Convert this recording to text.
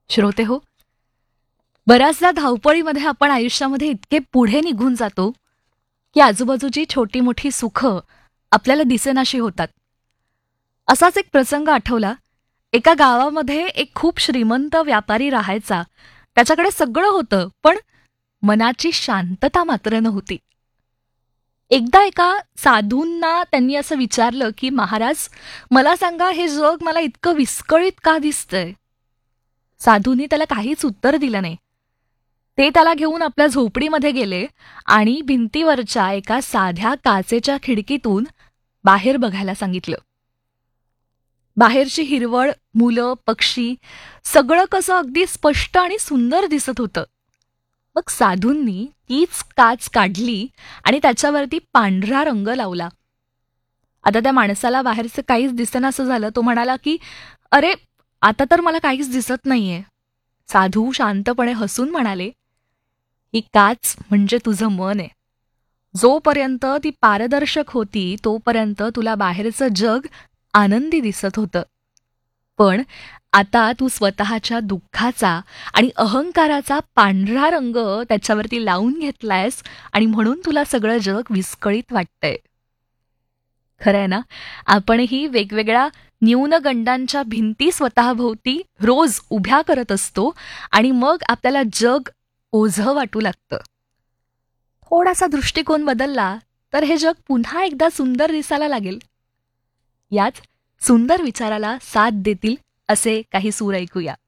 श्रोते हो, बऱ्याचदा धावपळीमध्ये आपण आयुष्यामध्ये इतके पुढे निघून जातो की आजूबाजूची छोटी मोठी सुखं आपल्याला दिसेनाशी होतात. असाच एक प्रसंग आठवला. एका गावामध्ये एक खूप श्रीमंत व्यापारी राहायचा. त्याच्याकडे सगळं होतं, पण मनाची शांतता मात्र नव्हती. एकदा एका साधूंना त्यांनी असं विचारलं की महाराज, मला सांगा, हे जग मला इतकं विस्कळीत का दिसतंय? साधूंनी त्याला काहीच उत्तर दिलं नाही. ते त्याला घेऊन आपल्या झोपडीमध्ये गेले आणि भिंतीवरच्या एका साध्या काचेच्या खिडकीतून बाहेर बघायला सांगितलं. बाहेरची हिरवळ, मुलं, पक्षी, सगळं कसं अगदी स्पष्ट आणि सुंदर दिसत होतं. मग साधूंनी तीच काच काढली आणि त्याच्यावरती पांढरा रंग लावला. आता त्या माणसाला बाहेरचं काहीच दिसेनासं झालं. तो म्हणाला की अरे, आता तर मला काहीच दिसत नाहीये. साधू शांतपणे हसून म्हणाले, ही काच म्हणजे तुझं मन आहे. जोपर्यंत ती पारदर्शक होती तोपर्यंत तुला बाहेरचं जग आनंदी दिसत होतं. पण आता तू स्वतःच्या दुःखाचा आणि अहंकाराचा पांढरा रंग त्याच्यावरती लावून घेतलायस आणि म्हणून तुला सगळं जग विस्कळीत वाटतंय. खरंय ना, आपणही वेगवेगळ्या न्यूनगंडांच्या भिंती स्वतःभोवती रोज उभ्या करत असतो आणि मग आपल्याला जग ओझं वाटू लागतं. थोडासा दृष्टिकोन बदलला तर हे जग पुन्हा एकदा सुंदर दिसायला लागेल. याच सुंदर विचाराला साथ देतील असे काही सूर ऐकूया.